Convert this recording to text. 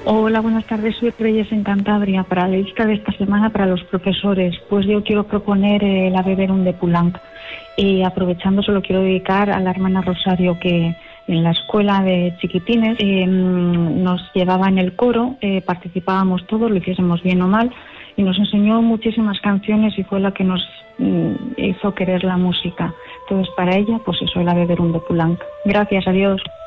Hola, buenas tardes. Soy Reyes en Cantabria. Para la lista de esta semana para los profesores, pues yo quiero proponer la Beberum de Poulenc. Aprovechando, se lo quiero dedicar a la hermana Rosario, que en la escuela de chiquitines nos llevaba en el coro, participábamos todos, lo hiciésemos bien o mal, y nos enseñó muchísimas canciones y fue la que nos hizo querer la música. Entonces, para ella, pues eso, la Beberum de Poulenc. Gracias, adiós.